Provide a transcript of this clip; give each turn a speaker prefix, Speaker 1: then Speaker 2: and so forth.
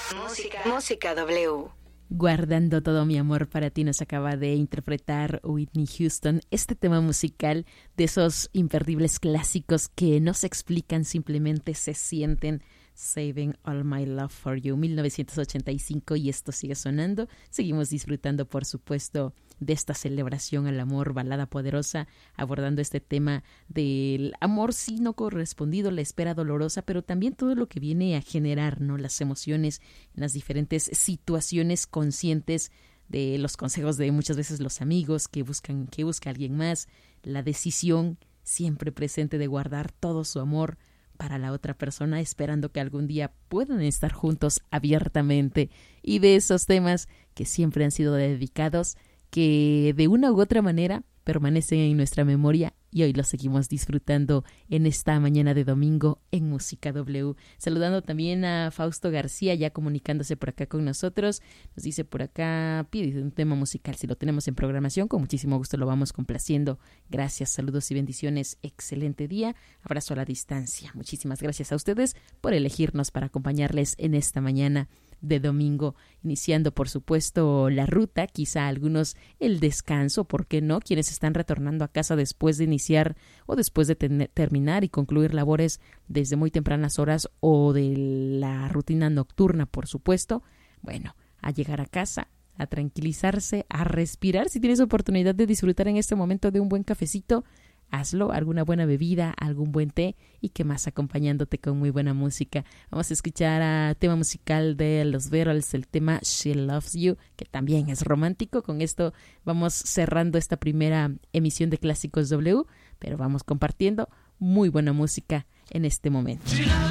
Speaker 1: Música W.
Speaker 2: Guardando todo mi amor para ti nos acaba de interpretar Whitney Houston, este tema musical de esos imperdibles clásicos que no se explican, simplemente se sienten. Saving All My Love For You, 1985, y esto sigue sonando. Seguimos disfrutando, por supuesto, de esta celebración al amor, balada poderosa, abordando este tema del amor sí no correspondido, la espera dolorosa, pero también todo lo que viene a generar, ¿no? Las emociones en las diferentes situaciones conscientes de los consejos de muchas veces los amigos que busca alguien más, la decisión siempre presente de guardar todo su amor para la otra persona, esperando que algún día puedan estar juntos abiertamente, y de esos temas que siempre han sido dedicados, que de una u otra manera permanecen en nuestra memoria y hoy los seguimos disfrutando en esta mañana de domingo en Música W. Saludando también a Fausto García, ya comunicándose por acá con nosotros. Nos dice por acá, pide un tema musical, si lo tenemos en programación, con muchísimo gusto lo vamos complaciendo. Gracias, saludos y bendiciones, excelente día, abrazo a la distancia. Muchísimas gracias a ustedes por elegirnos para acompañarles en esta mañana de domingo, iniciando por supuesto la ruta, quizá algunos el descanso, ¿por qué no? Quienes están retornando a casa después de iniciar o después de terminar y concluir labores desde muy tempranas horas o de la rutina nocturna, por supuesto, bueno, a llegar a casa, a tranquilizarse, a respirar. Si tienes oportunidad de disfrutar en este momento de un buen cafecito, hazlo, alguna buena bebida, algún buen té y qué más, acompañándote con muy buena música. Vamos a escuchar a tema musical de los Beatles, el tema She Loves You, que también es romántico. Con esto vamos cerrando esta primera emisión de Clásicos W, pero vamos compartiendo muy buena música en este momento.